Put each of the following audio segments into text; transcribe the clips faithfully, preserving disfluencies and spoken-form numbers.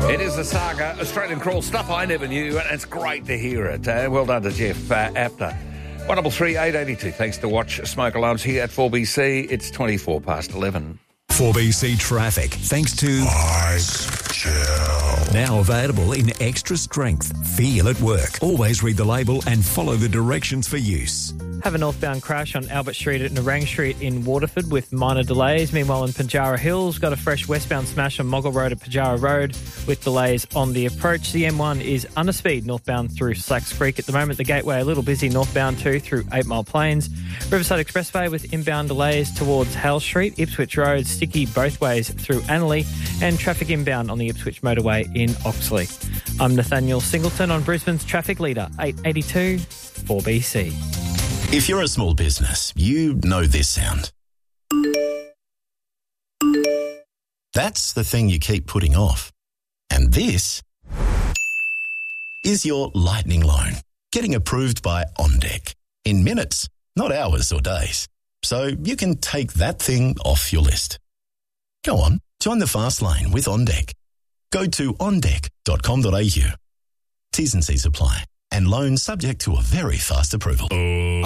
It is a saga, Australian crawl, stuff I never knew, and it's great to hear it. Uh, well done to Jeff uh, Apter. one double three eight eight two. Thanks to Watch Smoke Alarms here at four B C. It's twenty-four past eleven. four B C Traffic, thanks to Ice Chill. Now available in extra strength. Feel at work. Always read the label and follow the directions for use. Have a northbound crash on Albert Street at Narang Street in Waterford with minor delays. Meanwhile, in Pinjarra Hills, got a fresh westbound smash on Moggle Road at Pinjarra Road with delays on the approach. The M one is under speed northbound through Slacks Creek at the moment. The Gateway a little busy northbound too through Eight Mile Plains. Riverside Expressway with inbound delays towards Hale Street. Ipswich Road sticky both ways through Annerley, and traffic inbound on the Ipswich Motorway in Oxley. I'm Nathaniel Singleton on Brisbane's Traffic Leader, eight eighty-two four B C. If you're a small business, you know this sound. That's the thing you keep putting off. And this is your lightning loan, getting approved by OnDeck in minutes, not hours or days. So you can take that thing off your list. Go on, join the fast lane with OnDeck. Go to on deck dot com dot a u. T's and C's apply. And loans subject to a very fast approval. Oh,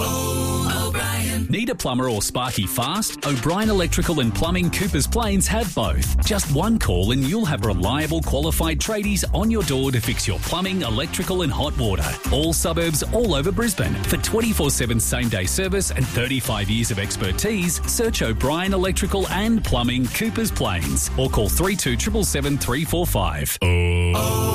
oh, O'Brien. Need a plumber or sparky fast? O'Brien Electrical and Plumbing Coopers Plains have both. Just one call and you'll have reliable qualified tradies on your door to fix your plumbing, electrical and hot water. All suburbs all over Brisbane. For twenty-four seven same-day service and thirty-five years of expertise, search O'Brien Electrical and Plumbing Coopers Plains or call three two seven seven three four five. Oh,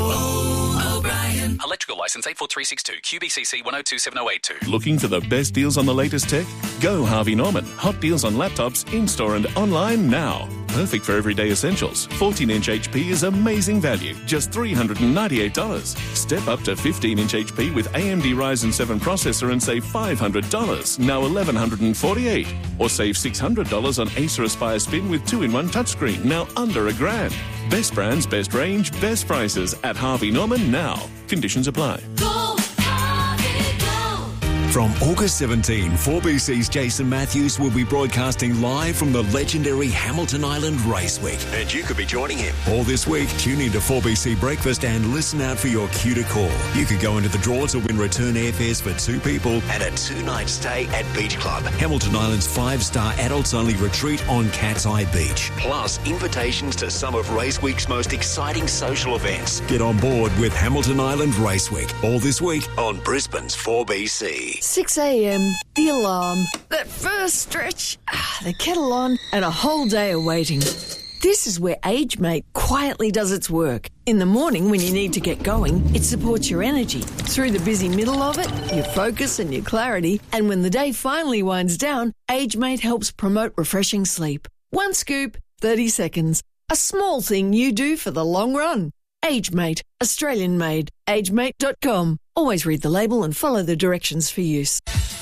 oh, O'Brien. Electrical licence eight four three six two, Q B C C one oh two seven oh eight two. Looking for the best deals on the latest tech? Go Harvey Norman. Hot deals on laptops in-store and online now. Perfect for everyday essentials. fourteen inch H P is amazing value, just three hundred ninety-eight dollars. Step up to fifteen inch H P with A M D Ryzen seven processor and save five hundred dollars, now one thousand one hundred forty-eight dollars. Or save six hundred dollars on Acer Aspire Spin with two in one touchscreen, now under a grand. Best brands, best range, best prices at Harvey Norman now. Conditions apply. Go, Harvey, go. From August seventeenth, four B C's Jason Matthews will be broadcasting live from the legendary Hamilton Island Race Week. And you could be joining him. All this week, tune into four B C Breakfast and listen out for your cue to call. You could go into the draw to win return airfares for two people and a two-night stay at Beach Club, Hamilton Island's five-star adults-only retreat on Cat's Eye Beach. Plus, invitations to some of Race Week's most exciting social events. Get on board with Hamilton Island Race Week. All this week on Brisbane's four B C. six a.m, the alarm, that first stretch, ah, the kettle on, and a whole day of waiting. This is where AgeMate quietly does its work. In the morning when you need to get going, it supports your energy. Through the busy middle of it, your focus and your clarity. And when the day finally winds down, AgeMate helps promote refreshing sleep. One scoop, thirty seconds. A small thing you do for the long run. AgeMate, Australian made. agemate dot com. Always read the label and follow the directions for use.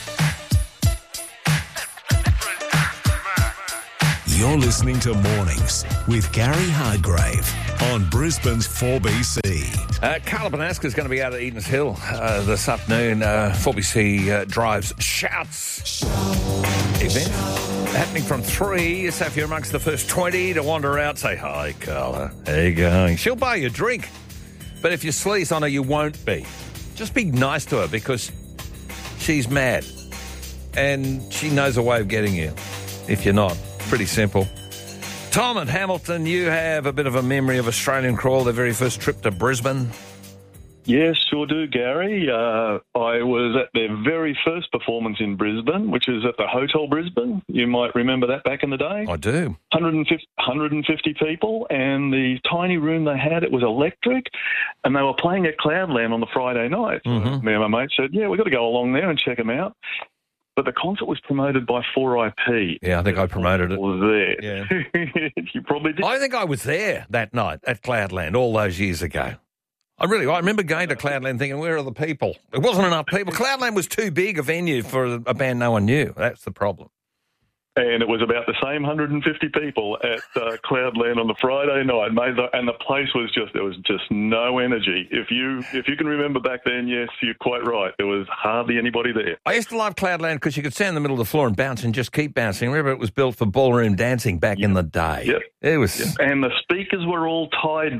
You're listening to Mornings with Gary Hardgrave on Brisbane's four B C. Uh, Carla Banaska is going to be out at Edens Hill uh, this afternoon. Uh, four B C uh, Drives Shouts event happening from three. So if you're amongst the first twenty to wander out, say, hi, Carla. How you going? She'll buy you a drink. But if you sleaze on her, you won't be. Just be nice to her because she's mad. And she knows a way of getting you if you're not. Pretty simple. Tom and Hamilton, you have a bit of a memory of Australian Crawl, their very first trip to Brisbane. Yes, sure do, Gary. Uh, I was at their very first performance in Brisbane, which was at the Hotel Brisbane. You might remember that back in the day. I do. one hundred fifty, one hundred fifty people, and the tiny room they had, it was electric, and they were playing at Cloudland on the Friday night. Mm-hmm. Me and my mate said, yeah, we've got to go along there and check them out. But the concert was promoted by four I P. Yeah, I think I promoted it. I was there. Yeah. You probably did. I think I was there that night at Cloudland all those years ago. I really, I remember going to Cloudland thinking, where are the people? There wasn't enough people. Cloudland was too big a venue for a band no one knew. That's the problem. And it was about the same one hundred fifty people at uh, Cloudland on the Friday night, mate, and the place was just, there was just no energy. If you if you can remember back then, yes, you're quite right. There was hardly anybody there. I used to love Cloudland because you could stand in the middle of the floor and bounce and just keep bouncing. Remember, it was built for ballroom dancing back yep. in the day. Yep. It was, yep. And the speakers were all tied back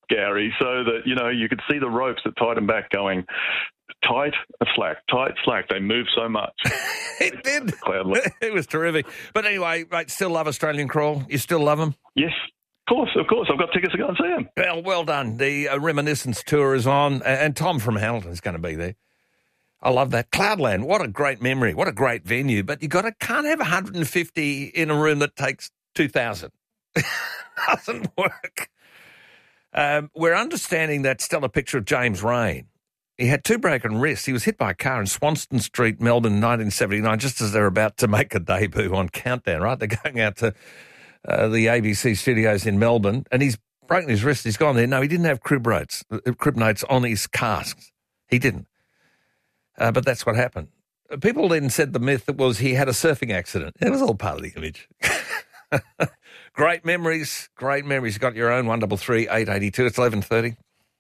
Gary, so that, you know, you could see the ropes that tied them back going tight, slack, tight, slack. They move so much. It did. It was terrific. But anyway, mate, still love Australian Crawl? You still love them? Yes. Of course, of course. I've got tickets to go and see them. Well, well done. The uh, Reminiscence Tour is on, and Tom from Hamilton is going to be there. I love that. Cloudland, what a great memory. What a great venue. But you got to, can't have one hundred fifty in a room that takes two thousand. Doesn't work. Um, we're understanding that stellar picture of James Raine. He had two broken wrists. He was hit by a car in Swanston Street, Melbourne, in nineteen seventy-nine, just as they're about to make a debut on Countdown, right? They're going out to uh, the A B C studios in Melbourne, and he's broken his wrist. He's gone there. No, he didn't have crib notes, crib notes on his casks. He didn't. Uh, but that's what happened. People then said the myth that was he had a surfing accident. It was all part of the image. Great memories, great memories. You've got your own one three three, eight eight two. It's eleven thirty.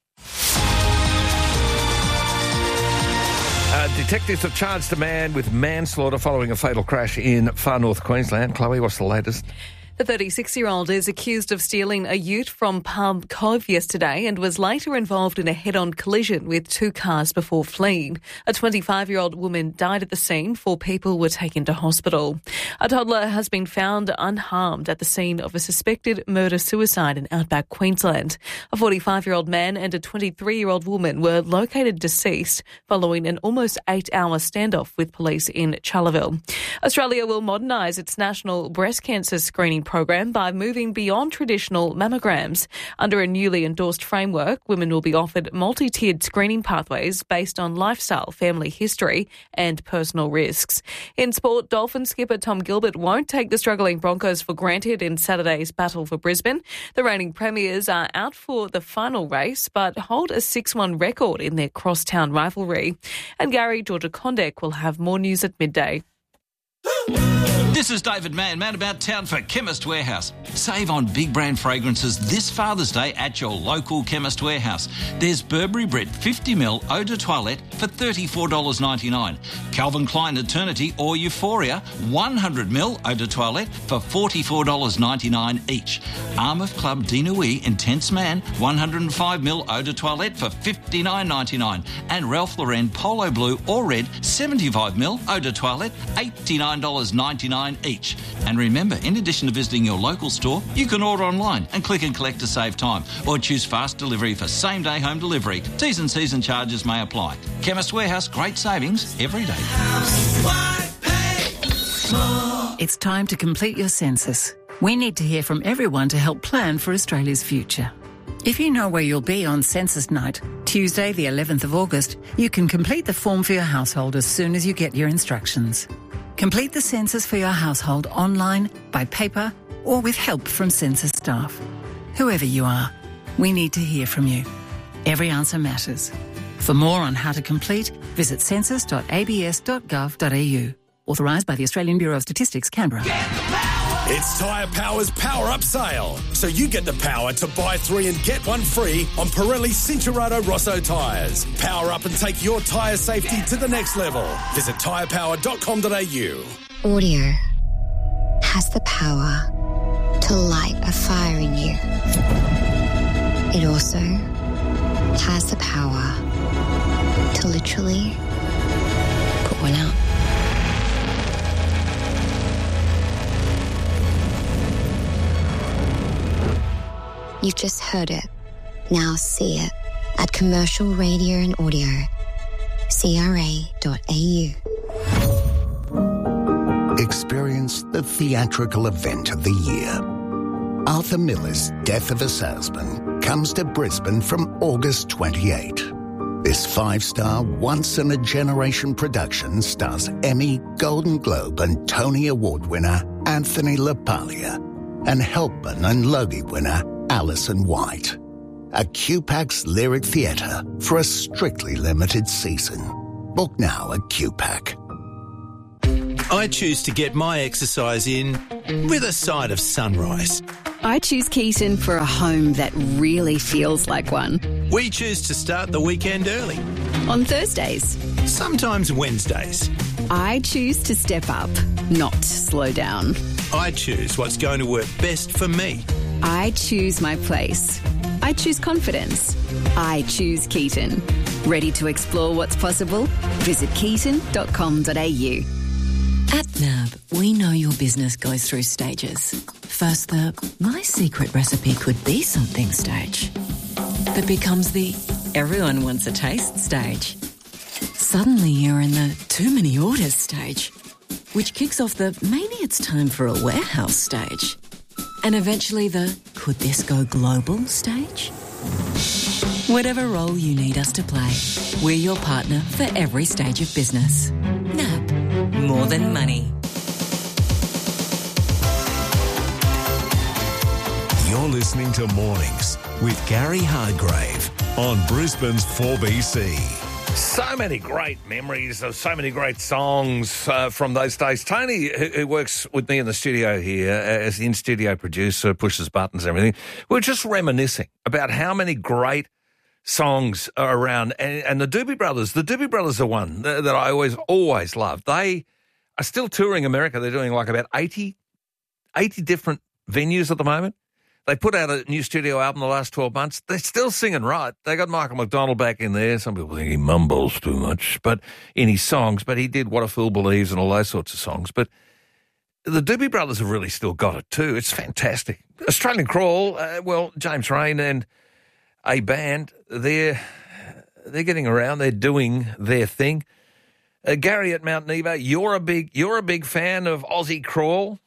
Uh, detectives have charged a man with manslaughter following a fatal crash in far north Queensland. Chloe, what's the latest? The thirty-six-year-old is accused of stealing a ute from Palm Cove yesterday and was later involved in a head-on collision with two cars before fleeing. A twenty-five-year-old woman died at the scene. Four people were taken to hospital. A toddler has been found unharmed at the scene of a suspected murder-suicide in outback Queensland. A forty-five-year-old man and a twenty-three-year-old woman were located deceased following an almost eight-hour standoff with police in Charleville. Australia will modernise its national breast cancer screening program by moving beyond traditional mammograms. Under a newly endorsed framework, women will be offered multi-tiered screening pathways based on lifestyle, family history and personal risks. In sport, Dolphins skipper Tom Gilbert won't take the struggling Broncos for granted in Saturday's battle for Brisbane. The reigning premiers are out for the final race but hold a six one record in their crosstown rivalry. And Gary Georgia Condek will have more news at midday. This is David Mann, man about town for Chemist Warehouse. Save on big brand fragrances this Father's Day at your local Chemist Warehouse. There's Burberry Brit fifty milliliter Eau de Toilette for thirty-four dollars ninety-nine. Calvin Klein Eternity or Euphoria one hundred milliliter Eau de Toilette for forty-four dollars ninety-nine each. Armour Club Dinouis Intense Man one hundred five milliliter Eau de Toilette for fifty-nine dollars ninety-nine. And Ralph Lauren Polo Blue or Red seventy-five milliliter Eau de Toilette eighty-nine dollars ninety-nine each. And remember, in addition to visiting your local store, you can order online and click and collect to save time, or choose fast delivery for same-day home delivery. T's and C's and charges may apply. Chemist Warehouse, great savings every day. It's time to complete your census. We need to hear from everyone to help plan for Australia's future. If you know where you'll be on census night, Tuesday the eleventh of August, you can complete the form for your household as soon as you get your instructions. Complete the census for your household online, by paper, or with help from census staff. Whoever you are, we need to hear from you. Every answer matters. For more on how to complete, visit census dot a b s dot gov dot a u. Authorised by the Australian Bureau of Statistics, Canberra. It's Tyre Power's Power Up Sale. So you get the power to buy three and get one free on Pirelli Cincherato Rosso tyres. Power up and take your tyre safety to the next level. Visit tyre power dot com dot a u. Audio has the power to light a fire in you. It also has the power to literally put one out. You've just heard it. Now see it at Commercial Radio and Audio, c r a dot a u. Experience the theatrical event of the year. Arthur Miller's Death of a Salesman comes to Brisbane from August twenty-eighth. This five-star, once-in-a-generation production stars Emmy, Golden Globe and Tony Award winner Anthony LaPaglia and Helpman and Logie winner Alison White. A Q PAC's Lyric Theatre for a strictly limited season. Book now at Q PAC. I choose to get my exercise in with a side of sunrise. I choose Keaton for a home that really feels like one. We choose to start the weekend early. On Thursdays. Sometimes Wednesdays. I choose to step up, not slow down. I choose what's going to work best for me. I choose my place. I I choose confidence. I choose Keaton. Ready to explore what's possible? Visit keaton dot com dot a u. At N A B, we know your business goes through stages. First, the my secret recipe could be something stage. That becomes the everyone wants a taste stage. Suddenly you're in the too many orders stage, which kicks off the maybe it's time for a warehouse stage. And eventually the could this go global stage? Whatever role you need us to play, we're your partner for every stage of business. N A B, more than money. You're listening to Mornings with Gary Hardgrave on Brisbane's four B C. So many great memories of so many great songs uh, from those days. Tony, who, who works with me in the studio here as the in-studio producer, pushes buttons and everything, we we're just reminiscing about how many great songs are around. And, and the Doobie Brothers, the Doobie Brothers are one that, that I always, always loved. They are still touring America. They're doing like about eighty, eighty different venues at the moment. They put out a new studio album the last twelve months. They're still singing right. They got Michael McDonald back in there. Some people think he mumbles too much but in his songs, but he did What a Fool Believes and all those sorts of songs. But the Doobie Brothers have really still got it too. It's fantastic. Australian Crawl, uh, well, James Rain and a band, they're, they're getting around. They're doing their thing. Uh, Gary at Mount Nebo, you're a big, you're a big fan of Aussie Crawl.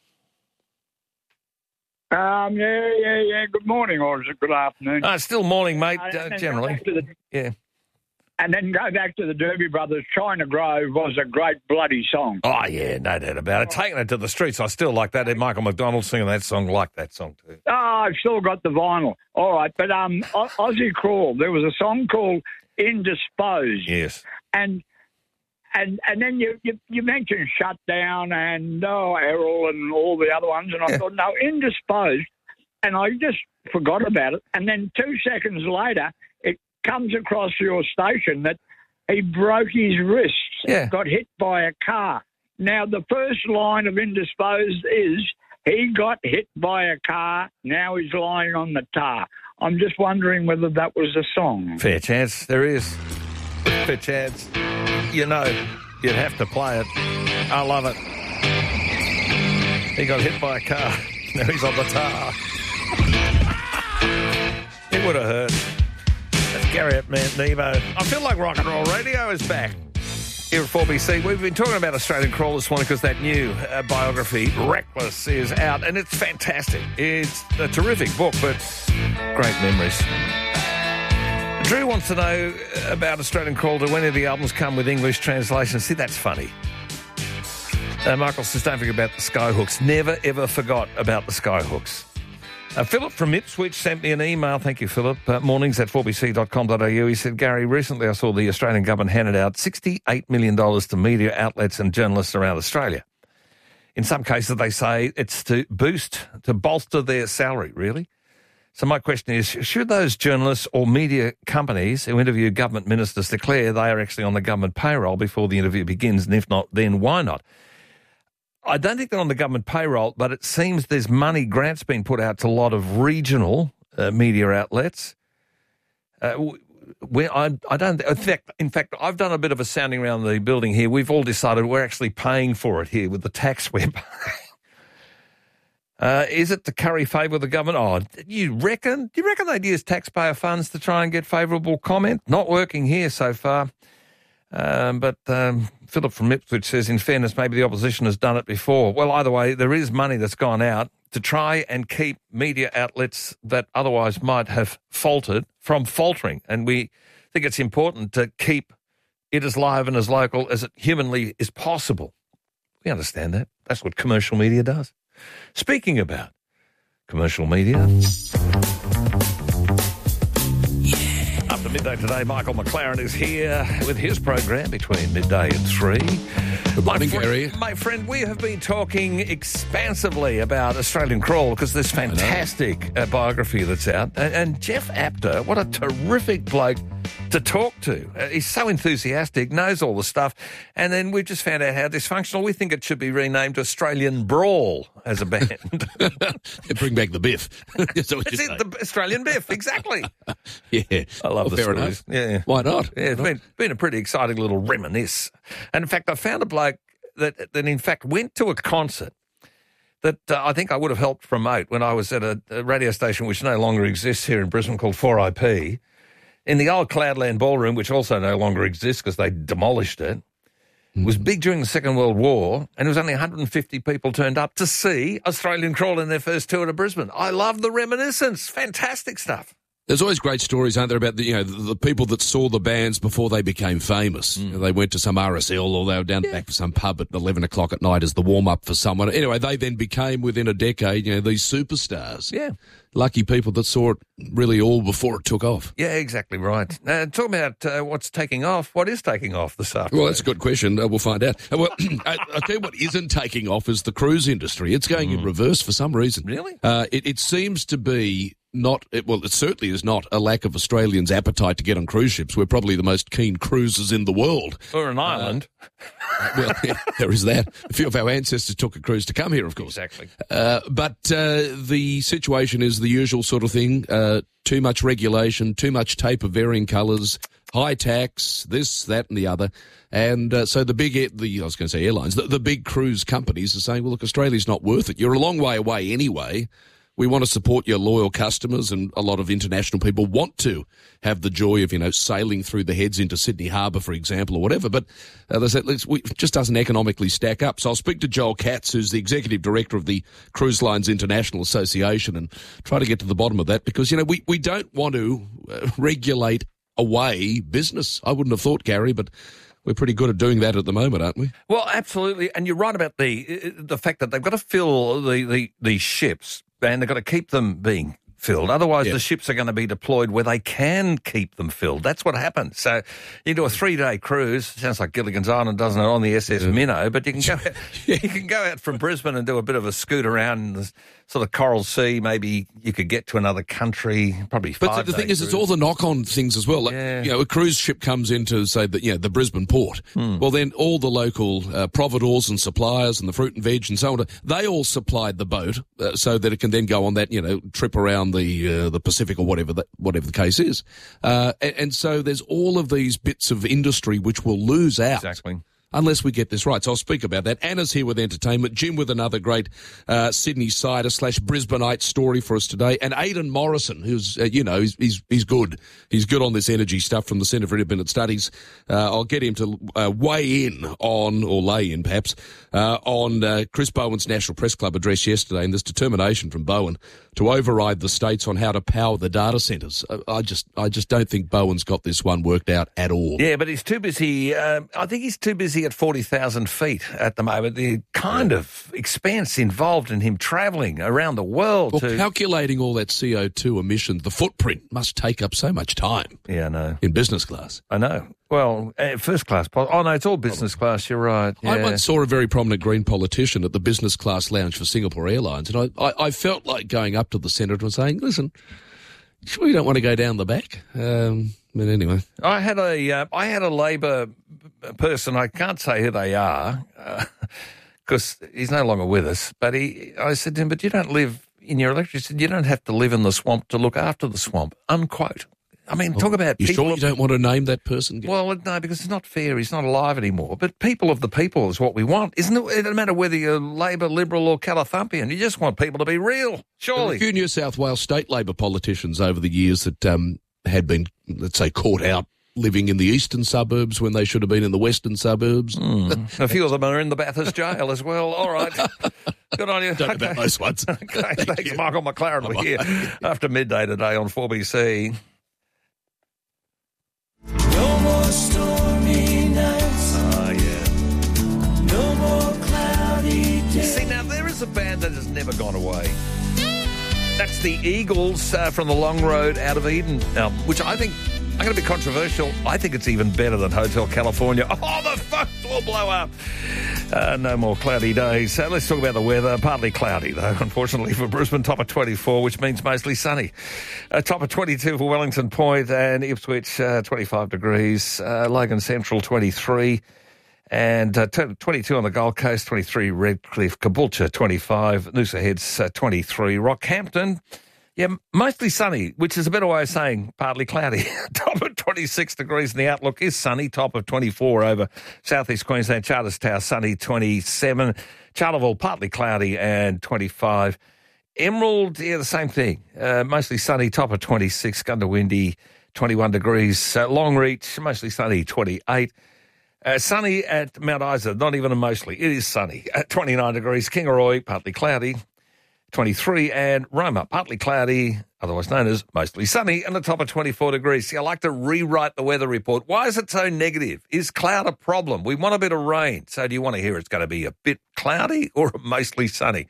Um, yeah, yeah, yeah. Good morning, or is it good afternoon? Uh, still morning, mate, uh, uh, generally. The, yeah. And then go back to the Doobie Brothers. China Grove was a great bloody song. Oh, yeah, no doubt about it. Taking it to the streets, I still like that. And Michael McDonald singing that song, like that song too. Oh, I've still got the vinyl. All right, but um, Aussie Crawl, there was a song called Indisposed. Yes. And... And and then you, you, you mentioned Shutdown and oh, Errol and all the other ones, and I yeah. thought, no, Indisposed, and I just forgot about it. And then two seconds later, it comes across your station that he broke his wrists, yeah. got hit by a car. Now, the first line of Indisposed is, he got hit by a car, now he's lying on the tar. I'm just wondering whether that was a song. Fair chance, there is. Fair chance. You know, you'd have to play it. I love it. He got hit by a car. Now he's on the tar. It would have hurt. That's Gary at Mount Nebo. I feel like rock and roll radio is back here at four B C. We've been talking about Australian Crawl this morning because that new uh, biography, Reckless, is out, and it's fantastic. It's a terrific book, but great memories. Drew wants to know about Australian Crawl. Do any of the albums come with English translations? See, that's funny. Uh, Michael says, don't forget about the Skyhooks. Never, ever forgot about the Skyhooks. Uh, Philip from Ipswich sent me an email. Thank you, Philip. Uh, mornings at four b c dot com dot a u. He said, Gary, recently I saw the Australian government handed out sixty-eight million dollars to media outlets and journalists around Australia. In some cases, they say it's to boost, to bolster their salary, really. So my question is, should those journalists or media companies who interview government ministers declare they are actually on the government payroll before the interview begins? And if not, then why not? I don't think they're on the government payroll, but it seems there's money, grants being put out to a lot of regional uh, media outlets. Uh, where I, I don't, in fact, in fact, I've done a bit of a sounding around the building here. We've all decided we're actually paying for it here with the tax we're paying. Uh, is it to curry favour with the government? Oh, you reckon? Do you reckon they'd use taxpayer funds to try and get favourable comment? Not working here so far. Um, but um, Philip from Ipswich says, in fairness, maybe the opposition has done it before. Well, either way, there is money that's gone out to try and keep media outlets that otherwise might have faltered from faltering. And we think it's important to keep it as live and as local as it humanly is possible. We understand that. That's what commercial media does. Speaking about commercial media, yeah. After midday today, Michael McLaren is here with his program between midday and three. Good morning, my Gary. Friend, my friend, we have been talking expansively about Australian Crawl because there's fantastic uh, biography that's out. And, and Jeff Apter, what a terrific bloke to talk to. Uh, he's so enthusiastic, knows all the stuff, and then we've just found out how dysfunctional. We think it should be renamed Australian Brawl as a band. Bring back the Biff. That's what That's you it, say. the Australian Biff, exactly. Yeah. I love Well, the fair stories. enough. Yeah. Why not? Yeah, it's been, been a pretty exciting little reminisce. And in fact, I found a bloke that, that in fact went to a concert that uh, I think I would have helped promote when I was at a, a radio station which no longer exists here in Brisbane called four I P, in the old Cloudland Ballroom, which also no longer exists because they demolished it. It was big during the Second World War, and it was only one hundred fifty people turned up to see Australian Crawl in their first tour to Brisbane. I love the reminiscence. Fantastic stuff. There's always great stories, aren't there, about the, you know, the, the people that saw the bands before they became famous. Mm. You know, they went to some R S L or they were down yeah. back for some pub at eleven o'clock at night as the warm-up for someone. Anyway, they then became, within a decade, you know, these superstars. Yeah. Lucky people that saw it really all before it took off. Yeah, exactly right. Uh, talk about uh, what's taking off. What is taking off this afternoon? Well, that's a good question. Uh, we'll find out. Uh, well, I, I'll tell you what isn't taking off is the cruise industry. It's going mm. in reverse for some reason. Really? Uh, it, it seems to be not, it, well, it certainly is not a lack of Australians' appetite to get on cruise ships. We're probably the most keen cruisers in the world. Or an island. Uh, well, yeah, there is that. A few of our ancestors took a cruise to come here, of course. Exactly. Uh, but uh, the situation is the usual sort of thing. Uh, too much regulation, too much tape of varying colours, high tax, this, that and the other. And uh, so the big, the I was going to say airlines, the, the big cruise companies are saying, well, look, Australia's not worth it. You're a long way away anyway. We want to support your loyal customers, and a lot of international people want to have the joy of, you know, sailing through the heads into Sydney Harbour, for example, or whatever. But uh, they said, let's, we, it just doesn't economically stack up. So I'll speak to Joel Katz, who's the executive director of the Cruise Lines International Association, and try to get to the bottom of that, because, you know, we, we don't want to uh, regulate away business. I wouldn't have thought, Gary, but we're pretty good at doing that at the moment, aren't we? Well, absolutely. And you're right about the the fact that they've got to fill the, the, the ships, and they've got to keep them being filled. Otherwise, Yeah. the ships are going to be deployed where they can keep them filled. That's what happens. So you do a three-day cruise. Sounds like Gilligan's Island, doesn't it, on the S S Minnow? But you can go out, you can go out from Brisbane and do a bit of a scoot around in the sort of Coral Sea. Maybe you could get to another country. Probably five. But the thing is, it's all the knock-on things as well. Like, Yeah. you know, a cruise ship comes into, say, the, you know, the Brisbane port. Hmm. Well, then all the local uh, providors and suppliers and the fruit and veg and so on, they all supplied the boat uh, so that it can then go on that, you know, trip around the uh, the Pacific or whatever the, whatever the case is. Uh, and, and so there's all of these bits of industry which will lose out. Exactly. Unless we get this right. So I'll speak about that. Anna's here with entertainment. Jim with another great uh, Sydney Cider slash Brisbaneite story for us today. And Aidan Morrison, who's, uh, you know, he's, he's he's good. He's good on this energy stuff from the Centre for Independent Studies. Uh, I'll get him to uh, weigh in on, or lay in perhaps, uh, on uh, Chris Bowen's National Press Club address yesterday, and this determination from Bowen to override the states on how to power the data centres. I, I just I just don't think Bowen's got this one worked out at all. Yeah, but he's too busy. Uh, I think he's too busy at forty thousand feet at the moment. The kind of expense involved in him travelling around the world. Well, to... calculating all that C O two emissions, the footprint must take up so much time. Yeah, I know. In business class. I know. Well, uh, first class. Oh, no, it's all business class. You're right. Yeah. I once saw a very prominent Green politician at the business class lounge for Singapore Airlines, and I, I, I felt like going up to the senator and saying, listen, sure you don't want to go down the back? Um, but anyway. I had a, uh, I had a Labor person, I can't say who they are, because uh, he's no longer with us, but he, I said to him, but you don't live in your electorate. He said, you don't have to live in the swamp to look after the swamp, unquote. I mean, talk about You people. sure you don't want to name that person? Well, no, because it's not fair. He's not alive anymore. But people of the people is what we want, isn't it? It doesn't matter whether you're Labor, Liberal or Calathumpian. You just want people to be real, There were surely. a few New South Wales state Labor politicians over the years that um, had been, let's say, caught out living in the eastern suburbs when they should have been in the western suburbs. Mm. A few of them are in the Bathurst jail as well. All right. Good on you. Don't know about those ones. Okay, thanks, Michael McLaren. We're here after midday today on four B C. No more stormy nights. Oh, yeah. No more cloudy days. See, now there is a band that has never gone away. That's the Eagles uh, from the Long Road Out of Eden album, which I think I'm going to be controversial. I think it's even better than Hotel California. Oh, the fuck will blow up. Uh, no more cloudy days. Uh, let's talk about the weather. Partly cloudy, though, unfortunately, for Brisbane. Top of twenty-four, which means mostly sunny. Uh, top of twenty-two for Wellington Point and Ipswich, uh, twenty-five degrees. Uh, Logan Central, twenty-three. And uh, t- twenty-two on the Gold Coast, twenty-three Redcliffe. Caboolture, twenty-five. Noosa Heads, uh, twenty-three. Rockhampton, yeah, mostly sunny, which is a better way of saying partly cloudy. Top of twenty-six degrees and the outlook is sunny. Top of twenty-four over southeast Queensland. Charters Tower, sunny, twenty-seven. Charleville, partly cloudy and twenty-five. Emerald, yeah, the same thing. Uh, mostly sunny, top of twenty-six. Gundawindi, twenty-one degrees. Uh, Longreach, mostly sunny, twenty-eight. Uh, sunny at Mount Isa, not even a mostly. It is sunny at twenty-nine degrees. Kingaroy, partly cloudy, twenty-three, and Roma, partly cloudy, otherwise known as mostly sunny, and the top of twenty-four degrees. See, I like to rewrite the weather report. Why is it so negative? Is cloud a problem? We want a bit of rain. So do you want to hear it's going to be a bit cloudy or mostly sunny?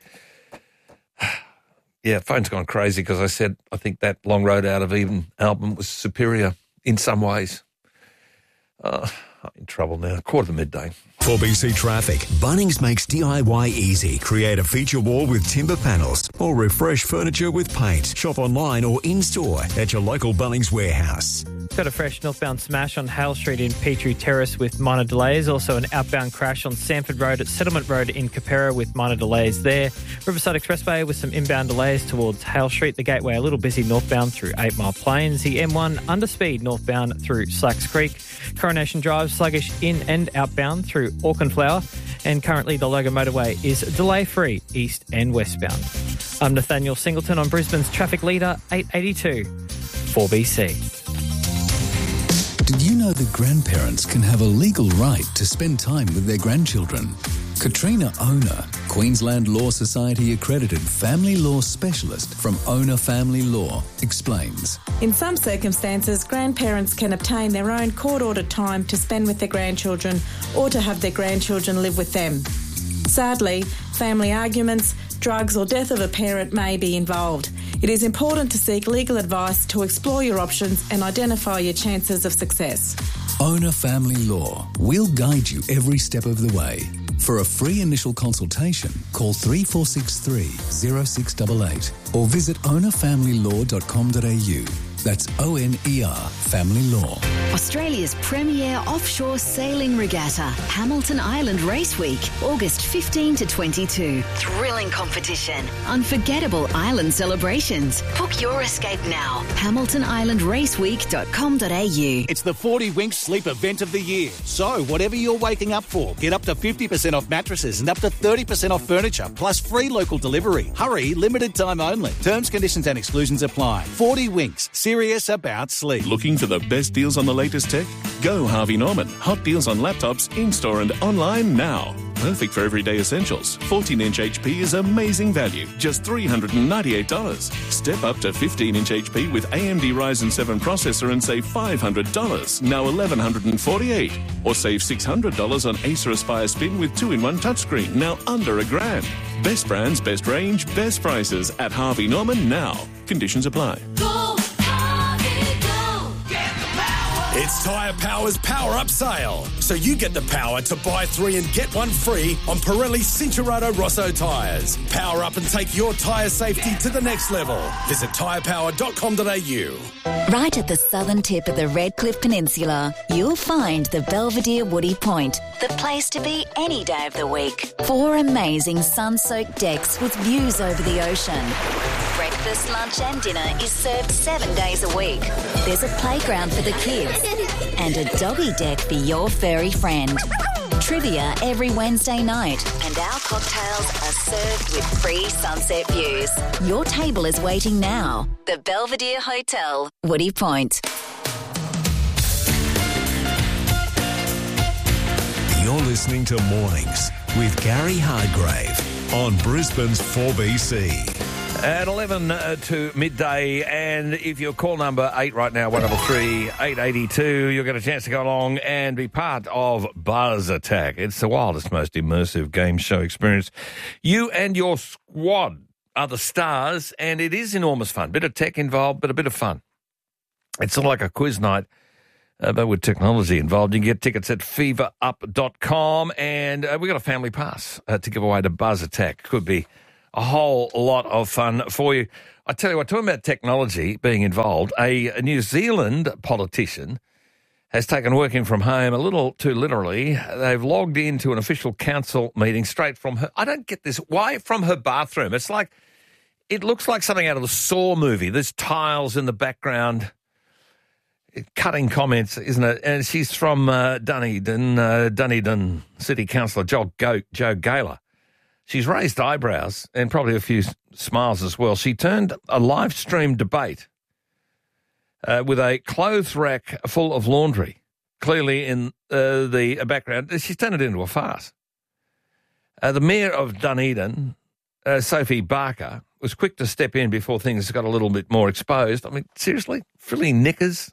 Yeah, phone's gone crazy because I said I think that Long Road Out of Eden album was superior in some ways. Uh, I'm in trouble now. Quarter to midday. For B C Traffic, Bunnings makes D I Y easy. Create a feature wall with timber panels or refresh furniture with paint. Shop online or in-store at your local Bunnings warehouse. Got a fresh northbound smash on Hale Street in Petrie Terrace with minor delays. Also an outbound crash on Sanford Road at Settlement Road in Capera with minor delays there. Riverside Expressway with some inbound delays towards Hale Street. The Gateway a little busy northbound through Eight Mile Plains. The M one under speed northbound through Slacks Creek. Coronation Drive sluggish in and outbound through Auchenflower. And currently the Logan Motorway is delay-free east and westbound. I'm Nathaniel Singleton on Brisbane's Traffic Leader, eight eighty-two, four B C. Did you know that grandparents can have a legal right to spend time with their grandchildren? Katrina Owner, Queensland Law Society accredited family law specialist from Owner Family Law, explains. In some circumstances, grandparents can obtain their own court-ordered time to spend with their grandchildren or to have their grandchildren live with them. Sadly, family arguments, drugs or death of a parent may be involved. It is important to seek legal advice to explore your options and identify your chances of success. Owner Family Law. We'll guide you every step of the way. For a free initial consultation, call three four six three, zero six eight eight or visit owner family law dot com dot a u. That's O N E R Family Law. Australia's premier offshore sailing regatta, Hamilton Island Race Week, August fifteenth to twenty-two. Thrilling competition, unforgettable island celebrations. Book your escape now. hamilton island race week dot com dot a u. It's the forty Winks Sleep event of the year. So, whatever you're waking up for, get up to fifty percent off mattresses and up to thirty percent off furniture, plus free local delivery. Hurry, limited time only. Terms, conditions and exclusions apply. forty Winks, serious about sleep. Looking for the best deals on the latest tech? Go Harvey Norman. Hot deals on laptops in-store and online now. Perfect for everyday essentials. fourteen inch H P is amazing value, just three hundred ninety-eight dollars. Step up to fifteen inch H P with A M D Ryzen seven processor and save five hundred dollars, now eleven forty-eight dollars. Or save six hundred dollars on Acer Aspire Spin with two in one touchscreen, now under a grand. Best brands, best range, best prices at Harvey Norman now. Conditions apply. Go, Harvey, go. Get the power. It's Tyre Power's Power Up Sale. So you get the power to buy three and get one free on Pirelli Cincherato Rosso tyres. Power up and take your tyre safety to the next level. Visit tyre power dot com dot a u. Right at the southern tip of the Redcliffe Peninsula, you'll find the Belvedere Woody Point, the place to be any day of the week. Four amazing sun-soaked decks with views over the ocean. Breakfast, lunch and dinner is served seven days a week. There's a playground for the kids and a doggy deck for your furry friend. Trivia every Wednesday night, and our cocktails are served with free sunset views. Your table is waiting now. The Belvedere Hotel, Woody Point. You're listening to Mornings with Gary Hardgrave on Brisbane's four B C. At eleven to midday, and if you're call number eight right now, one double three, eight eighty-two, you'll get a chance to go along and be part of Buzz Attack. It's the wildest, most immersive game show experience. You and your squad are the stars, and it is enormous fun. Bit of tech involved, but a bit of fun. It's sort of like a quiz night, uh, but with technology involved. You can get tickets at fever up dot com, and uh, we've got a family pass uh, to give away to Buzz Attack. Could be a whole lot of fun for you. I tell you what, talking about technology being involved, a, a New Zealand politician has taken working from home a little too literally. They've logged into an official council meeting straight from her. I don't get this. Why from her bathroom? It's like, it looks like something out of the Saw movie. There's tiles in the background, cutting comments, isn't it? And she's from uh, Dunedin, uh, Dunedin City Councillor Joe, Go- Joe Gaylor. She's raised eyebrows and probably a few smiles as well. She turned a live stream debate uh, with a clothes rack full of laundry, clearly in uh, the background. She's turned it into a farce. Uh, the Mayor of Dunedin, uh, Sophie Barker, was quick to step in before things got a little bit more exposed. I mean, seriously? Frilly knickers?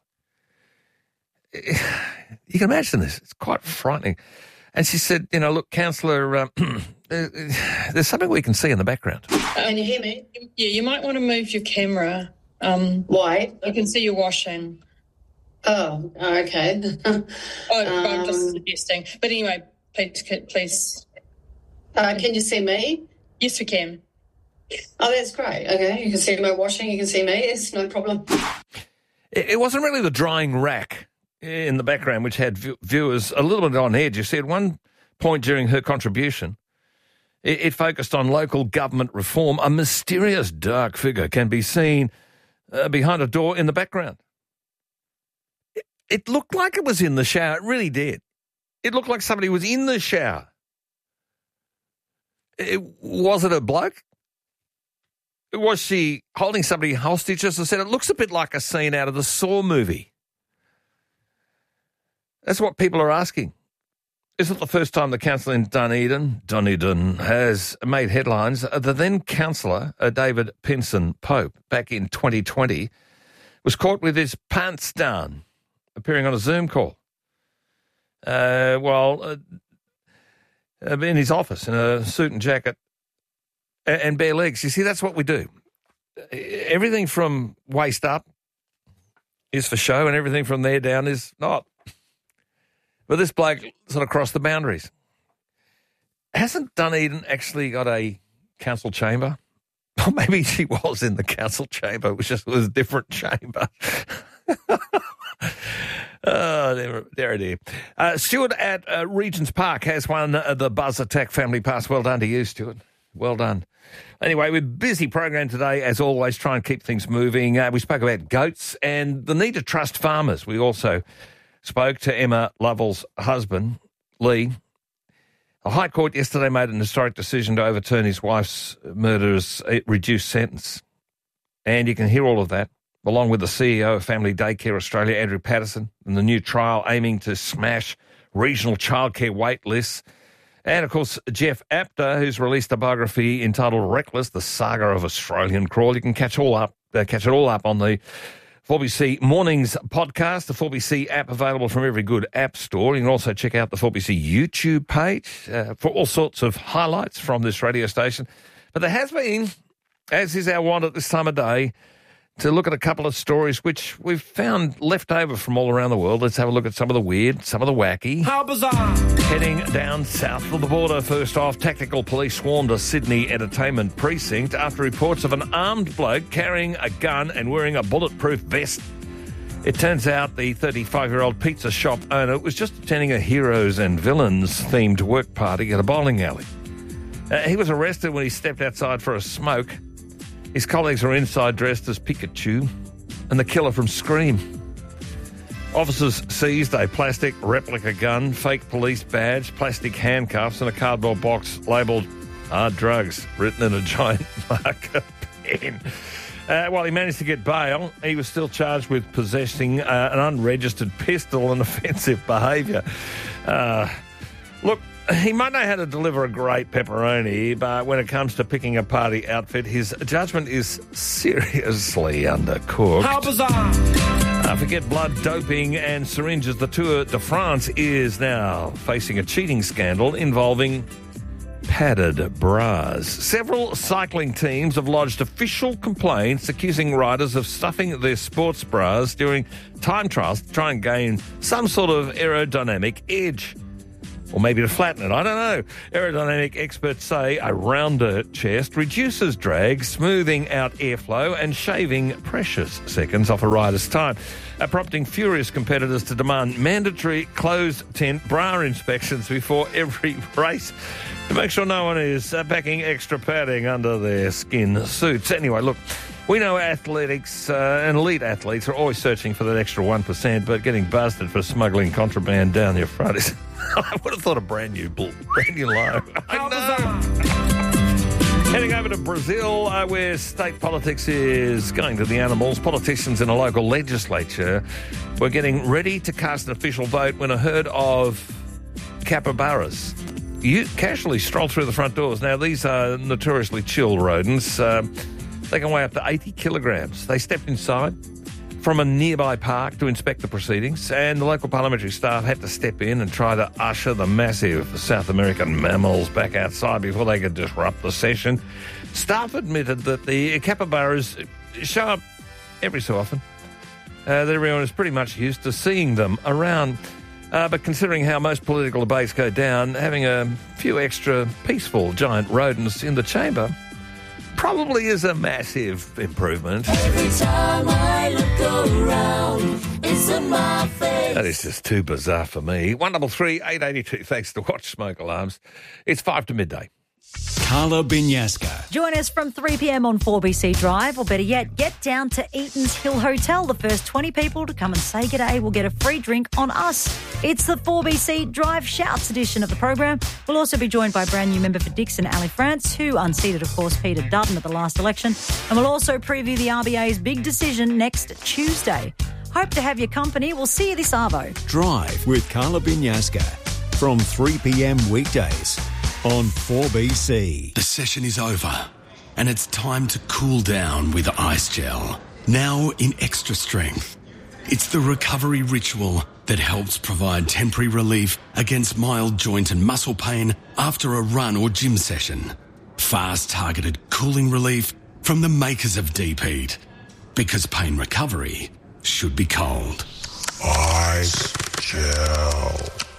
You can imagine this. It's quite frightening. And she said, you know, look, Councillor, uh, there's something we can see in the background. Can you hear me? Yeah, you might want to move your camera. Um, Why? I can see you washing. Oh, okay. oh, I'm just suggesting. But anyway, please. please. Uh, can you see me? Yes, we can. Oh, that's great. Okay, you can see my washing, you can see me. It's no problem. It, it wasn't really the drying rack in the background, which had v- viewers a little bit on edge. You see, at one point during her contribution, it, it focused on local government reform. A mysterious dark figure can be seen uh, behind a door in the background. It, it looked like it was in the shower. It really did. It looked like somebody was in the shower. It, was it a bloke? Was she holding somebody hostage? As I said, it looks a bit like a scene out of the Saw movie. That's what people are asking. Isn't it the first time the council in Dunedin, Dunedin, has made headlines? The then councillor, uh, David Pinson Pope, back in twenty twenty, was caught with his pants down, appearing on a Zoom call. Uh, while uh, in his office, in a suit and jacket, and, and bare legs. You see, that's what we do. Everything from waist up is for show, and everything from there down is not. But this bloke sort of crossed the boundaries. Hasn't Dunedin actually got a council chamber? Or maybe she was in the council chamber, which just was a different chamber. oh, there, there it is. Uh, Stuart at uh, Regents Park has won uh, the Buzz Attack Family Pass. Well done to you, Stuart. Well done. Anyway, we're busy program today, as always, try and keep things moving. Uh, we spoke about goats and the need to trust farmers. We also spoke to Emma Lovell's husband, Lee. The High Court yesterday made an historic decision to overturn his wife's murderer's reduced sentence. And you can hear all of that, along with the C E O of Family Daycare Australia, Andrew Patterson, and the new trial aiming to smash regional childcare wait lists. And, of course, Jeff Apter, who's released a biography entitled Reckless, the Saga of Australian Crawl. You can catch all up, uh, catch it all up on the four B C Mornings podcast, the four B C app available from every good app store. You can also check out the four B C YouTube page uh, for all sorts of highlights from this radio station. But there has been, as is our wont at this time of day, to look at a couple of stories which we've found left over from all around the world. Let's have a look at some of the weird, some of the wacky. How bizarre! Heading down south of the border, first off, tactical police swarmed a Sydney entertainment precinct after reports of an armed bloke carrying a gun and wearing a bulletproof vest. It turns out the thirty-five-year-old pizza shop owner was just attending a heroes and villains-themed work party at a bowling alley. Uh, he was arrested when he stepped outside for a smoke. His colleagues were inside dressed as Pikachu and the killer from Scream. Officers seized a plastic replica gun, fake police badge, plastic handcuffs and a cardboard box labelled hard drugs, written in a giant marker pen. Uh, while he managed to get bail, he was still charged with possessing uh, an unregistered pistol and offensive behaviour. Uh, look, he might know how to deliver a great pepperoni, but when it comes to picking a party outfit, his judgment is seriously undercooked. How bizarre! Uh, forget blood, doping and syringes. The Tour de France is now facing a cheating scandal involving padded bras. Several cycling teams have lodged official complaints accusing riders of stuffing their sports bras during time trials to try and gain some sort of aerodynamic edge. Or maybe to flatten it, I don't know. Aerodynamic experts say a rounder chest reduces drag, smoothing out airflow and shaving precious seconds off a rider's time, uh, prompting furious competitors to demand mandatory closed-tent bra inspections before every race to make sure no one is uh, packing extra padding under their skin suits. Anyway, look, we know athletics uh, and elite athletes are always searching for that extra one percent, but getting busted for smuggling contraband down your front is... I would have thought a brand new, bull, brand new low. I know. Heading over to Brazil, uh, where state politics is going to the animals. Politicians in a local legislature were getting ready to cast an official vote when a herd of capybaras you casually strolled through the front doors. Now, these are notoriously chill rodents. Uh, they can weigh up to eighty kilograms. They stepped inside from a nearby park to inspect the proceedings, and the local parliamentary staff had to step in and try to usher the massive South American mammals back outside before they could disrupt the session. Staff admitted that the capybaras show up every so often, uh, that everyone is pretty much used to seeing them around. Uh, but considering how most political debates go down, having a few extra peaceful giant rodents in the chamber probably is a massive improvement. Every time I look around, it's in my face. That is just too bizarre for me. one double three eight eight two. Thanks to Watch Smoke Alarms. It's five to midday. Carla Binyaska. Join us from three p.m. on four B C Drive, or better yet, get down to Eaton's Hill Hotel. The first twenty people to come and say g'day will get a free drink on us. It's the four B C Drive Shouts edition of the program. We'll also be joined by brand new member for Dixon, Ali France, who unseated, of course, Peter Dutton at the last election. And we'll also preview the R B A's big decision next Tuesday. Hope to have your company. We'll see you this Arvo. Drive with Carla Binyaska from three p.m. weekdays on four B C. The session is over, and it's time to cool down with Ice Gel. Now in extra strength. It's the recovery ritual that helps provide temporary relief against mild joint and muscle pain after a run or gym session. Fast targeted cooling relief from the makers of Deep Heat. Because pain recovery should be cold. Ice Gel.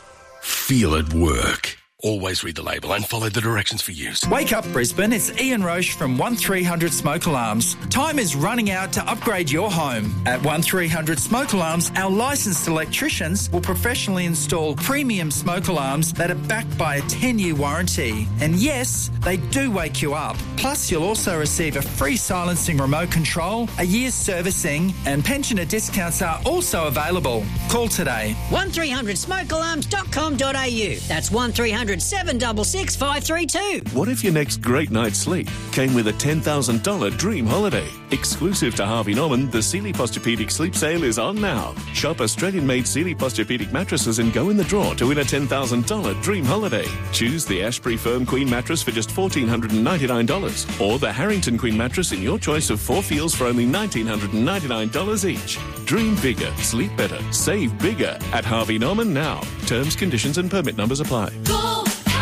Feel it work. Always read the label and follow the directions for use. Wake up, Brisbane. It's Ian Roche from one three hundred Smoke Alarms. Time is running out to upgrade your home. At one three hundred Smoke Alarms, our licensed electricians will professionally install premium smoke alarms that are backed by a ten-year warranty. And yes, they do wake you up. Plus, you'll also receive a free silencing remote control, a year's servicing, and pensioner discounts are also available. Call today. one three hundred smoke alarms dot com dot a u. That's one three hundred seven six six five three two. What if your next great night's sleep came with a ten thousand dollars dream holiday? Exclusive to Harvey Norman, the Sealy Posturepedic Sleep Sale is on now. Shop Australian-made Sealy Posturepedic mattresses and go in the draw to win a ten thousand dollars dream holiday. Choose the Ashbury Firm Queen mattress for just one thousand four hundred ninety-nine dollars or the Harrington Queen mattress in your choice of four feels for only one thousand nine hundred ninety-nine dollars each. Dream bigger, sleep better, save bigger at Harvey Norman now. Terms, conditions and permit numbers apply. Go!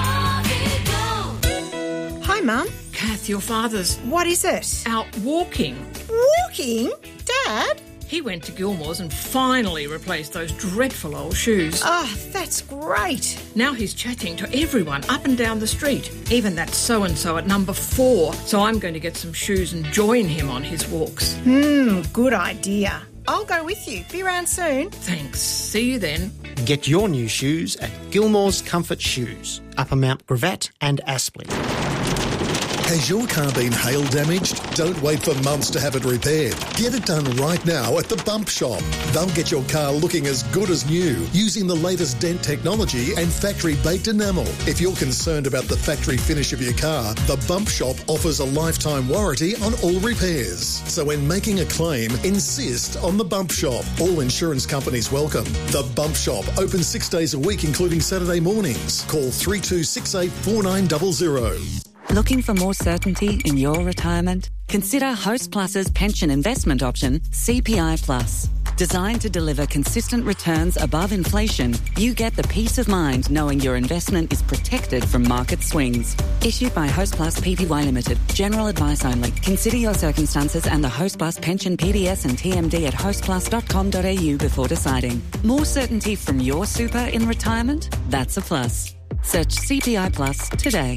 Hi, Mum. Kath, your father's... What is it? Out walking. Walking? Dad? He went to Gilmore's and finally replaced those dreadful old shoes. Oh, that's great. Now he's chatting to everyone up and down the street, even that so-and-so at number four. So I'm going to get some shoes and join him on his walks. Hmm, good idea. I'll go with you. Be around soon. Thanks. See you then. Get your new shoes at Gilmore's Comfort Shoes, Upper Mount Gravatt and Aspley. Has your car been hail damaged? Don't wait for months to have it repaired. Get it done right now at the Bump Shop. They'll get your car looking as good as new using the latest dent technology and factory-baked enamel. If you're concerned about the factory finish of your car, the Bump Shop offers a lifetime warranty on all repairs. So when making a claim, insist on the Bump Shop. All insurance companies welcome. The Bump Shop, open six days a week, including Saturday mornings. Call three two six eight four nine zero zero. Looking for more certainty in your retirement? Consider Host Plus's pension investment option, C P I Plus. Designed to deliver consistent returns above inflation, you get the peace of mind knowing your investment is protected from market swings. Issued by Hostplus Pty Limited. General advice only. Consider your circumstances and the Hostplus pension P D S and T M D at hostplus dot com dot a u before deciding. More certainty from your super in retirement? That's a plus. Search C P I Plus today.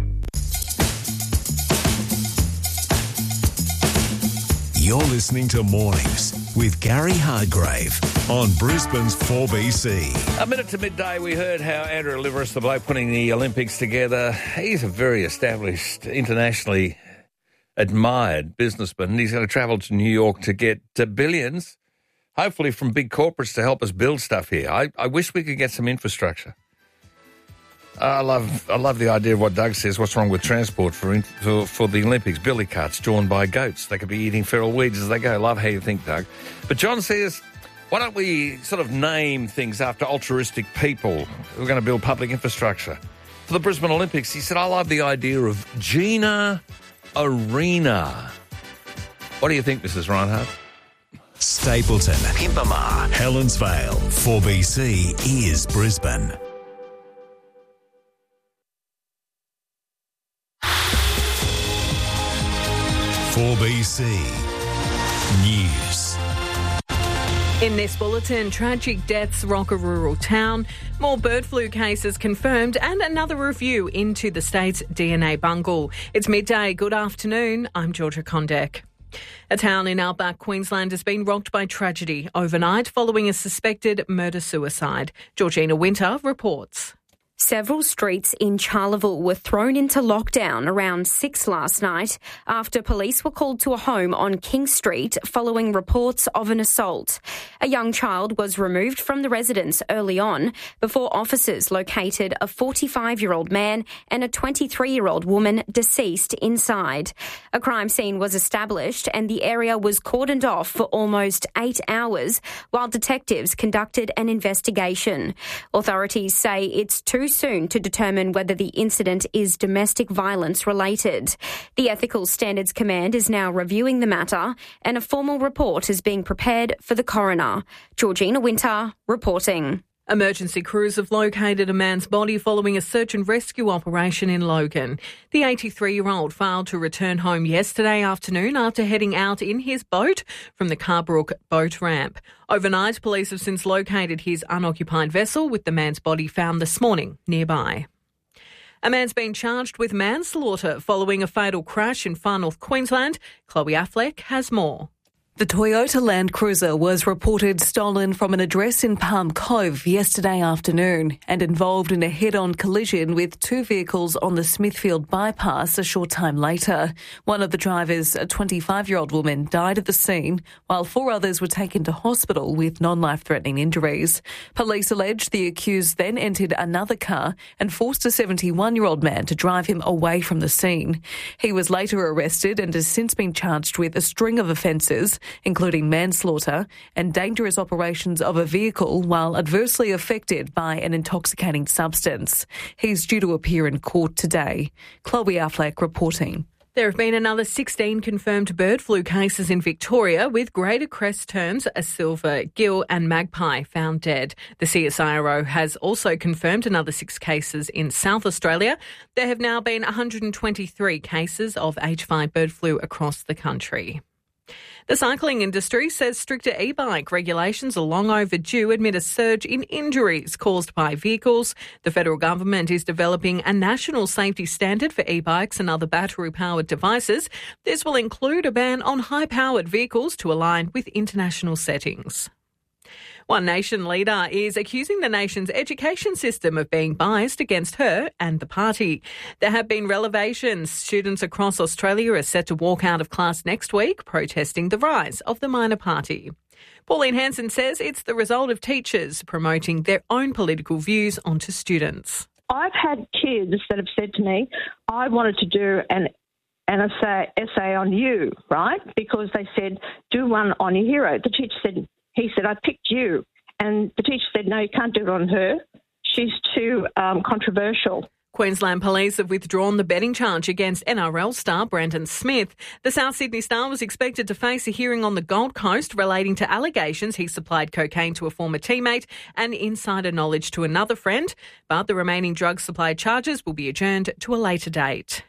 You're listening to Mornings with Gary Hargrave on Brisbane's four B C. A minute to midday, we heard how Andrew Liveris, the bloke putting the Olympics together, he's a very established, internationally admired businessman. He's going to travel to New York to get uh, billions, hopefully from big corporates to help us build stuff here. I, I wish we could get some infrastructure. I love I love the idea of what Doug says. What's wrong with transport for for, for the Olympics? Billy carts drawn by goats. They could be eating feral weeds as they go. Love how you think, Doug. But John says, why don't we sort of name things after altruistic people who are going to build public infrastructure? For the Brisbane Olympics, he said, I love the idea of Gina Arena. What do you think, Missus Reinhardt? Stapleton, Pimpama, Helensvale, four B C is Brisbane. four B C News. In this bulletin, tragic deaths rock a rural town, more bird flu cases confirmed, and another review into the state's D N A bungle. It's midday. Good afternoon. I'm Georgia Condek. A town in outback Queensland has been rocked by tragedy overnight following a suspected murder-suicide. Georgina Winter reports. Several streets in Charleville were thrown into lockdown around six last night after police were called to a home on King Street following reports of an assault. A young child was removed from the residence early on before officers located a forty-five-year-old man and a twenty-three-year-old woman deceased inside. A crime scene was established and the area was cordoned off for almost eight hours while detectives conducted an investigation. Authorities say it's too soon to determine whether the incident is domestic violence related. The Ethical Standards Command is now reviewing the matter and a formal report is being prepared for the coroner. Georgina Winter reporting. Emergency crews have located a man's body following a search and rescue operation in Logan. The eighty-three-year-old failed to return home yesterday afternoon after heading out in his boat from the Carbrook boat ramp. Overnight, police have since located his unoccupied vessel with the man's body found this morning nearby. A man's been charged with manslaughter following a fatal crash in Far North Queensland. Chloe Affleck has more. The Toyota Land Cruiser was reported stolen from an address in Palm Cove yesterday afternoon and involved in a head-on collision with two vehicles on the Smithfield bypass a short time later. One of the drivers, a twenty-five-year-old woman, died at the scene, while four others were taken to hospital with non-life-threatening injuries. Police allege the accused then entered another car and forced a seventy-one-year-old man to drive him away from the scene. He was later arrested and has since been charged with a string of offences, including manslaughter and dangerous operations of a vehicle while adversely affected by an intoxicating substance. He's due to appear in court today. Chloe Affleck reporting. There have been another sixteen confirmed bird flu cases in Victoria, with greater crest terns, a silver gill and magpie found dead. The C S I R O has also confirmed another six cases in South Australia. There have now been one hundred twenty-three cases of H five bird flu across the country. The cycling industry says stricter e-bike regulations are long overdue amid a surge in injuries caused by vehicles. The federal government is developing a national safety standard for e-bikes and other battery-powered devices. This will include a ban on high-powered vehicles to align with international settings. One Nation leader is accusing the nation's education system of being biased against her and the party. There have been revelations. Students across Australia are set to walk out of class next week, protesting the rise of the minor party. Pauline Hanson says it's the result of teachers promoting their own political views onto students. I've had kids that have said to me, I wanted to do an an essay, essay on you, right? Because they said, do one on your hero. The teacher said, He said, I picked you. And the teacher said, no, you can't do it on her. She's too um, controversial. Queensland Police have withdrawn the betting charge against N R L star Brandon Smith. The South Sydney star was expected to face a hearing on the Gold Coast relating to allegations he supplied cocaine to a former teammate and insider knowledge to another friend, but the remaining drug supply charges will be adjourned to a later date.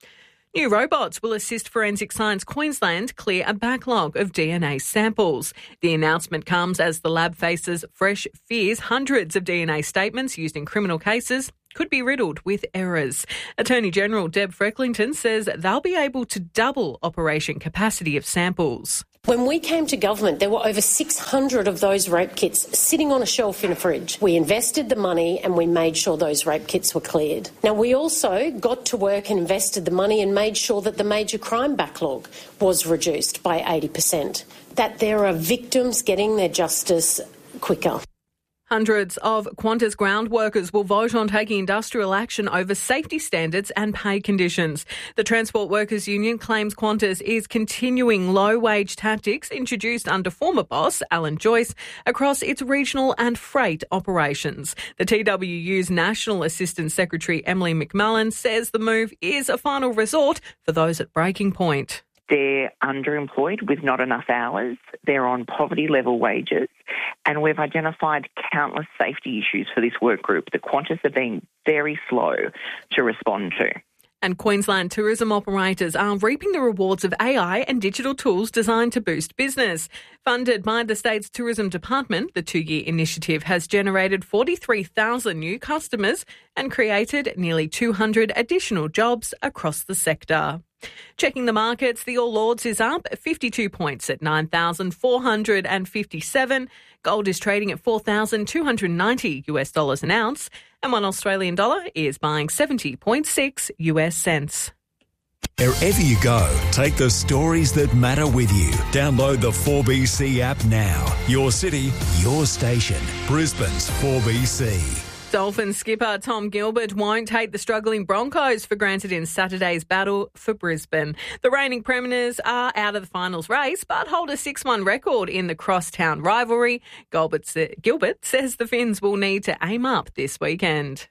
New robots will assist Forensic Science Queensland clear a backlog of D N A samples. The announcement comes as the lab faces fresh fears hundreds of D N A statements used in criminal cases could be riddled with errors. Attorney General Deb Frecklington says they'll be able to double operation capacity of samples. When we came to government, there were over six hundred of those rape kits sitting on a shelf in a fridge. We invested the money and we made sure those rape kits were cleared. Now, we also got to work and invested the money and made sure that the major crime backlog was reduced by eighty percent, that there are victims getting their justice quicker. Hundreds of Qantas ground workers will vote on taking industrial action over safety standards and pay conditions. The Transport Workers Union claims Qantas is continuing low-wage tactics introduced under former boss Alan Joyce across its regional and freight operations. The T W U's National Assistant Secretary Emily McMullen says the move is a final resort for those at breaking point. They're underemployed with not enough hours. They're on poverty-level wages. And we've identified countless safety issues for this work group that Qantas are being very slow to respond to. And Queensland tourism operators are reaping the rewards of A I and digital tools designed to boost business. Funded by the state's tourism department, the two-year initiative has generated forty-three thousand new customers and created nearly two hundred additional jobs across the sector. Checking the markets, the All Ords is up fifty-two points at nine thousand four hundred fifty-seven. Gold is trading at four thousand two hundred ninety US dollars an ounce, and one Australian dollar is buying seventy point six US cents. Wherever you go, take the stories that matter with you. Download the four B C app now. Your city, your station. Brisbane's four B C. Dolphins skipper Tom Gilbert won't take the struggling Broncos for granted in Saturday's battle for Brisbane. The reigning premiers are out of the finals race but hold a six one record in the crosstown rivalry. Gilbert, sa- Gilbert says the Finns will need to aim up this weekend.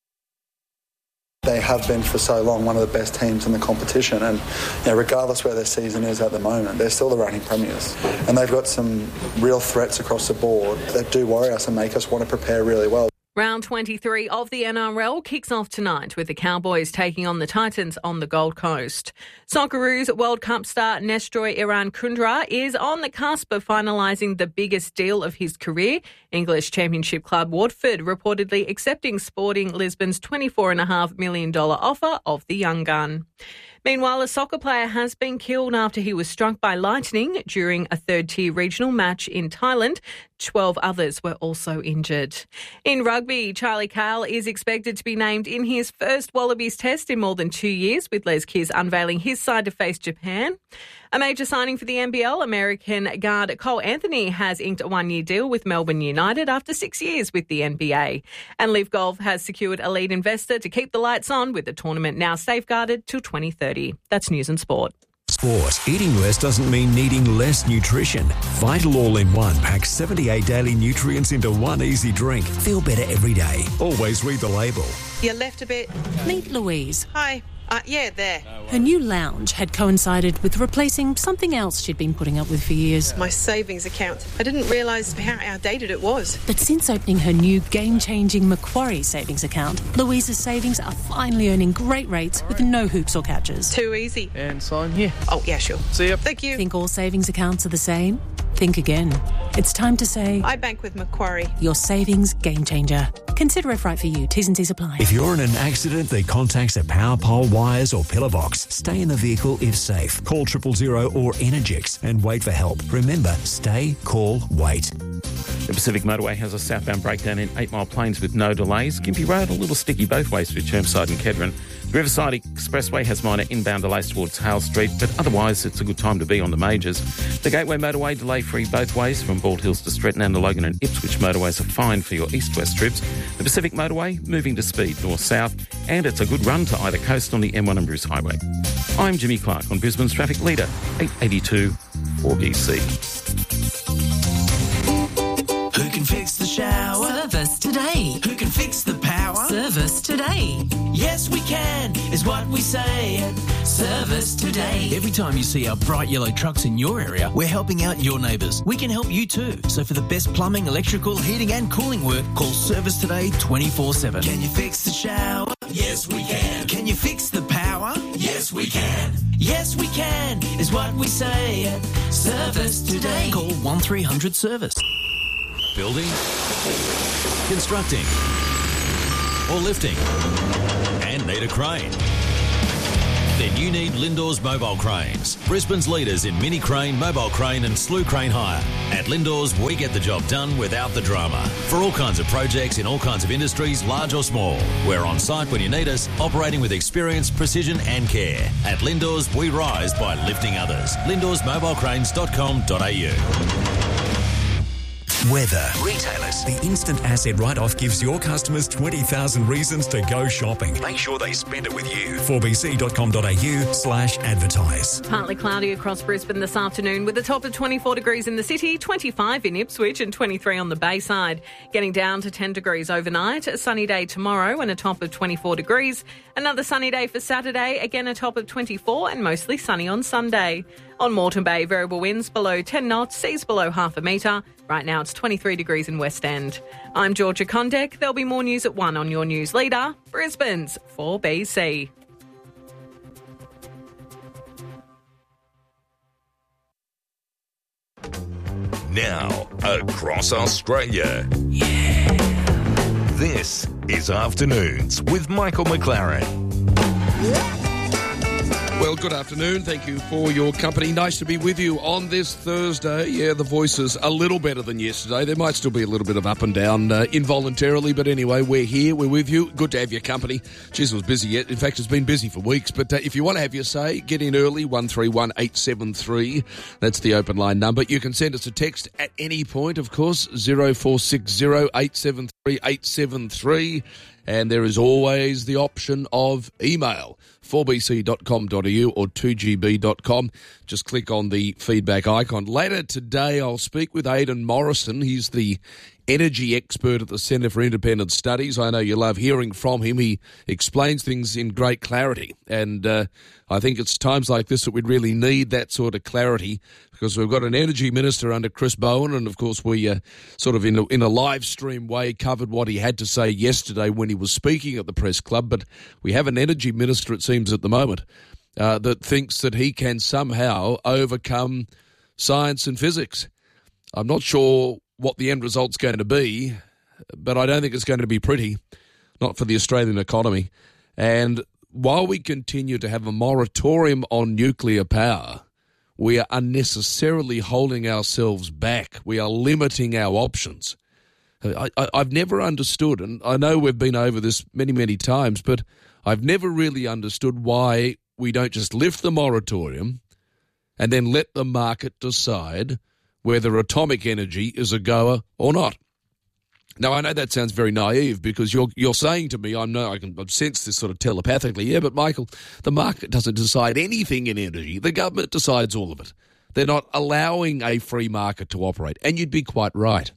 They have been for so long one of the best teams in the competition, and you know, regardless where their season is at the moment, they're still the reigning premiers. And they've got some real threats across the board that do worry us and make us want to prepare really well. Round twenty-three of the N R L kicks off tonight with the Cowboys taking on the Titans on the Gold Coast. Socceroos World Cup star Nestroy Iran-Kundra is on the cusp of finalising the biggest deal of his career. English Championship club Watford reportedly accepting Sporting Lisbon's twenty-four point five million dollars offer of the young gun. Meanwhile, a soccer player has been killed after he was struck by lightning during a third-tier regional match in Thailand. Twelve others were also injured. In rugby, Charlie Cale is expected to be named in his first Wallabies test in more than two years, with Les Kiss unveiling his side to face Japan. A major signing for the N B L, American guard Cole Anthony has inked a one-year deal with Melbourne United after six years with the N B A. And Live Golf has secured a lead investor to keep the lights on, with the tournament now safeguarded till twenty thirty. That's News and Sport. Sport. Eating less doesn't mean needing less nutrition. Vital All-in-One packs seventy-eight daily nutrients into one easy drink. Feel better every day. Always read the label. You left a bit. Meet Louise. Hi. Uh, yeah, there. Her new lounge had coincided with replacing something else she'd been putting up with for years. My savings account. I didn't realise how outdated it was. But since opening her new game-changing Macquarie savings account, Louise's savings are finally earning great rates with no hoops or catches. Too easy. And sign here. Oh, yeah, sure. See ya. Thank you. Think all savings accounts are the same? Think again. It's time to say... I bank with Macquarie. Your savings game changer. Consider if right for you. T's and C's apply. If you're in an accident that contacts a power pole, wires or pillar box, stay in the vehicle if safe. Call triple zero or Energix and wait for help. Remember, stay, call, wait. The Pacific Motorway has a southbound breakdown in Eight Mile Plains with no delays. Gympie Road a little sticky both ways through Chermside and Kedron. Riverside Expressway has minor inbound delays towards Hale Street, but otherwise it's a good time to be on the majors. The Gateway Motorway delay-free both ways from Bald Hills to Stretton, and the Logan and Ipswich motorways are fine for your east-west trips. The Pacific Motorway moving to speed north-south, and it's a good run to either coast on the M one and Bruce Highway. I'm Jimmy Clark on Brisbane's Traffic Leader, eight eighty-two four B C. Who can fix the shower? Service today. Who can fix the power? Service today. Yes, can is what we say at Service Today. Every time you see our bright yellow trucks in your area, we're helping out your neighbours. We can help you too. So for the best plumbing, electrical, heating and cooling work, call Service Today twenty-four seven. Can you fix the shower? Yes, we can. Can you fix the power? Yes, we can. Yes, we can is what we say at Service Today. Call one three hundred service. Building, constructing, or lifting, and need a crane? Then you need Lindors Mobile Cranes, Brisbane's leaders in mini crane, mobile crane and slew crane hire. At Lindors, we get the job done without the drama. For all kinds of projects in all kinds of industries, large or small. We're on site when you need us, operating with experience, precision and care. At Lindors, we rise by lifting others. lindors mobile cranes dot com dot a u. Weather. Retailers. The instant asset write-off gives your customers twenty thousand reasons to go shopping. Make sure they spend it with you. four b c dot com dot a u slash advertise. Partly cloudy across Brisbane this afternoon with a top of twenty-four degrees in the city, twenty-five in Ipswich and twenty-three on the Bayside. Getting down to ten degrees overnight. A sunny day tomorrow and a top of twenty-four degrees. Another sunny day for Saturday, again a top of twenty-four and mostly sunny on Sunday. On Moreton Bay, variable winds below ten knots, seas below half a metre. Right now it's twenty-three degrees in West End. I'm Georgia Condek. There'll be more news at one on your news leader, Brisbane's four B C. Now, across Australia. Yeah. This is Afternoons with Michael McLaren. Well, good afternoon. Thank you for your company. Nice to be with you on this Thursday. Yeah, the voice is a little better than yesterday. There might still be a little bit of up and down uh, involuntarily, but anyway, we're here. We're with you. Good to have your company. Jeez, it was busy yet. In fact, it's been busy for weeks. But uh, if you want to have your say, get in early, one three one eight seven three. That's the open line number. You can send us a text at any point, of course, zero four six zero eight seven three eight seven three. And there is always the option of email, four b c dot com dot a u or two g b dot com. Just click on the feedback icon. Later today, I'll speak with Aidan Morrison. He's the energy expert at the Centre for Independent Studies. I know you love hearing from him. He explains things in great clarity. And uh, I think it's times like this that we really need that sort of clarity, because we've got an energy minister under Chris Bowen, and of course we uh, sort of in a, in a live stream way covered what he had to say yesterday when he was speaking at the press club. But we have an energy minister, it seems at the moment, uh, that thinks that he can somehow overcome science and physics. I'm not sure what the end result's going to be, but I don't think it's going to be pretty, not for the Australian economy. And while we continue to have a moratorium on nuclear power, we are unnecessarily holding ourselves back. We are limiting our options. I, I, I've never understood, and I know we've been over this many, many times, but I've never really understood why we don't just lift the moratorium and then let the market decide whether atomic energy is a goer or not. Now, I know that sounds very naive, because you're you're saying to me, I know I can sense this sort of telepathically, yeah, but Michael, the market doesn't decide anything in energy. The government decides all of it. They're not allowing a free market to operate, and you'd be quite right.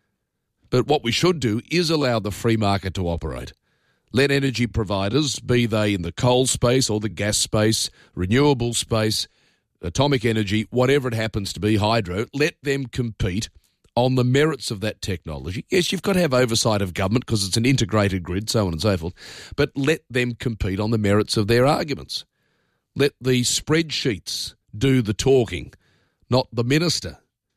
But what we should do is allow the free market to operate. Let energy providers, be they in the coal space or the gas space, renewable space, atomic energy, whatever it happens to be, hydro, let them compete on the merits of that technology. Yes, you've got to have oversight of government because it's an integrated grid, so on and so forth, but let them compete on the merits of their arguments. Let the spreadsheets do the talking, not the minister.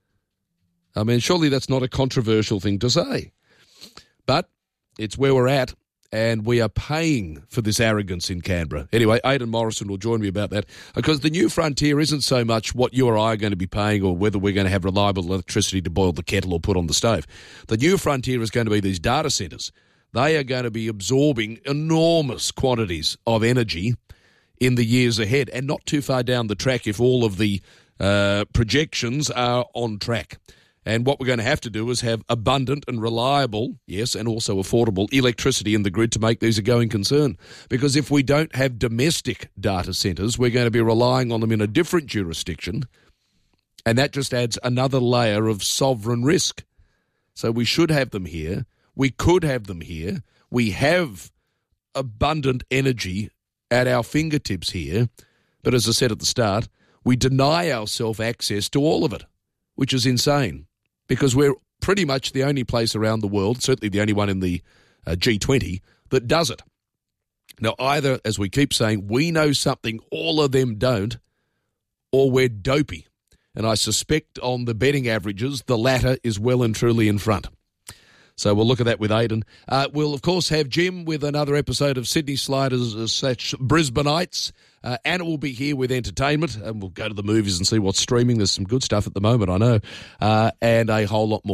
I mean, surely that's not a controversial thing to say. But it's where we're at, and we are paying for this arrogance in Canberra. Anyway, Aidan Morrison will join me about that, because the new frontier isn't so much what you or I are going to be paying or whether we're going to have reliable electricity to boil the kettle or put on the stove. The new frontier is going to be these data centres. They are going to be absorbing enormous quantities of energy in the years ahead, and not too far down the track if all of the uh, projections are on track. And what we're going to have to do is have abundant and reliable, yes, and also affordable electricity in the grid to make these a going concern. Because if we don't have domestic data centres, we're going to be relying on them in a different jurisdiction, and that just adds another layer of sovereign risk. So we should have them here. We could have them here. We have abundant energy at our fingertips here. But as I said at the start, we deny ourselves access to all of it, which is insane because we're pretty much the only place around the world, certainly the only one in the uh, G twenty, that does it. Now, either, as we keep saying, we know something all of them don't, or we're dopey. And I suspect on the betting averages, the latter is well and truly in front. So we'll look at that with Aidan. Uh, we'll, of course, have Jim with another episode of Sydney Sliders uh, such Brisbaneites. Uh, Anna will be here with entertainment, and we'll go to the movies and see what's streaming. There's some good stuff at the moment, I know, uh, and a whole lot more.